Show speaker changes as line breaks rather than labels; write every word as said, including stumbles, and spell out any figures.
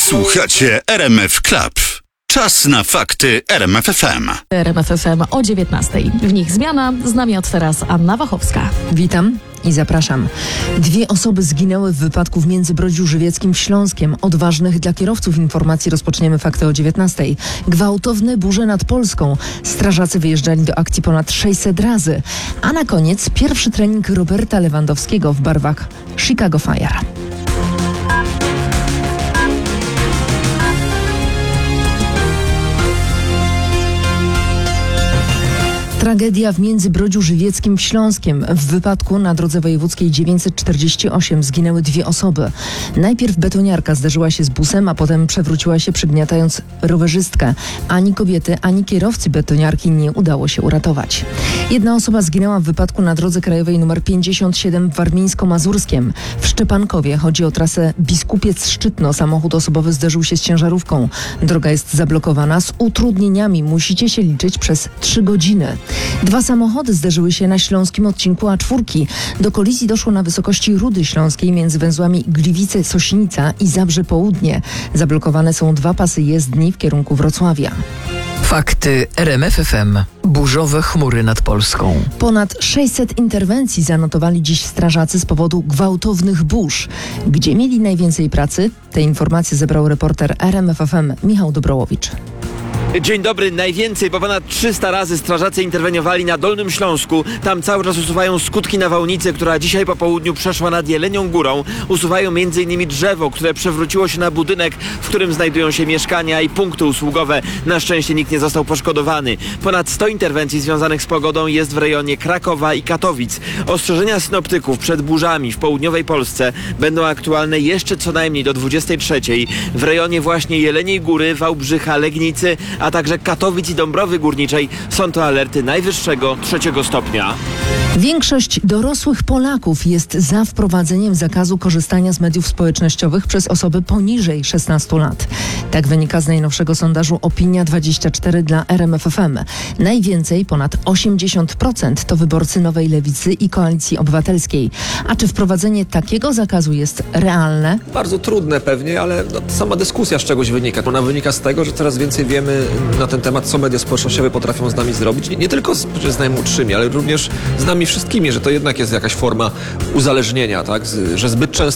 Słuchacie R M F Club. Czas na fakty R M F F M.
R M F F M o dziewiętnastej. W nich zmiana. Z nami od teraz Anna Wachowska.
Witam i zapraszam. Dwie osoby zginęły w wypadku w Międzybrodziu Żywieckim w Śląskiem. Od ważnych dla kierowców informacji rozpoczniemy fakty o dziewiętnastej. Gwałtowne burze nad Polską. Strażacy wyjeżdżali do akcji ponad sześćset razy. A na koniec pierwszy trening Roberta Lewandowskiego w barwach Chicago Fire. Tragedia w Międzybrodziu Żywieckim w Śląskiem. W wypadku na drodze wojewódzkiej dziewięćset czterdzieści osiem zginęły dwie osoby. Najpierw betoniarka zderzyła się z busem, a potem przewróciła się, przygniatając rowerzystkę. Ani kobiety, ani kierowcy betoniarki nie udało się uratować. Jedna osoba zginęła w wypadku na drodze krajowej nr pięćdziesiąt siedem w Warmińsko-Mazurskiem. W Szczepankowie chodzi o trasę Biskupiec-Szczytno. Samochód osobowy zderzył się z ciężarówką. Droga jest zablokowana. Z utrudnieniami musicie się liczyć przez trzy godziny. Dwa samochody zderzyły się na śląskim odcinku A cztery. Do kolizji doszło na wysokości Rudy Śląskiej między węzłami Gliwice-Sośnica i Zabrze Południe. Zablokowane są dwa pasy jezdni w kierunku Wrocławia.
Fakty R M F F M. Burzowe chmury nad Polską.
Ponad sześćset interwencji zanotowali dziś strażacy z powodu gwałtownych burz. Gdzie mieli najwięcej pracy? Te informacje zebrał reporter R M F F M Michał Dobrołowicz.
Dzień dobry. Najwięcej, bo ponad trzysta razy strażacy interweniowali na Dolnym Śląsku. Tam cały czas usuwają skutki nawałnicy, która dzisiaj po południu przeszła nad Jelenią Górą. Usuwają między innymi drzewo, które przewróciło się na budynek, w którym znajdują się mieszkania i punkty usługowe. Na szczęście nikt nie został poszkodowany. Ponad sto interwencji związanych z pogodą jest w rejonie Krakowa i Katowic. Ostrzeżenia synoptyków przed burzami w południowej Polsce będą aktualne jeszcze co najmniej do dwudziestej trzeciej. W rejonie właśnie Jeleniej Góry, Wałbrzycha, Legnicy, a także Katowic i Dąbrowy Górniczej są to alerty najwyższego trzeciego stopnia.
Większość dorosłych Polaków jest za wprowadzeniem zakazu korzystania z mediów społecznościowych przez osoby poniżej szesnastu lat. Tak wynika z najnowszego sondażu Opinia dwadzieścia cztery dla R M F F M. Najwięcej, ponad osiemdziesiąt procent, to wyborcy Nowej Lewicy i Koalicji Obywatelskiej. A czy wprowadzenie takiego zakazu jest realne?
Bardzo trudne pewnie, ale no, sama dyskusja z czegoś wynika. Ona wynika z tego, że coraz więcej wiemy na ten temat, co media społecznościowe potrafią z nami zrobić. Nie, nie tylko z, z najmłodszymi, ale również z nami wszystkimi, że to jednak jest jakaś forma uzależnienia, tak? Z, że zbyt często